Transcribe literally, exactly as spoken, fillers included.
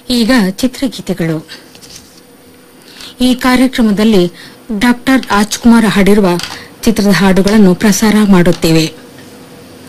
ಈಗ ಚಿತ್ರಗೀತೆಗಳು. ಈ ಕಾರ್ಯಕ್ರಮದಲ್ಲಿ ಡಾಕ್ಟರ್ ರಾಜ್ಕುಮಾರ್ ಹಾಡಿರುವ ಚಿತ್ರದ ಹಾಡುಗಳನ್ನು ಪ್ರಸಾರ ಮಾಡುತ್ತೇವೆ.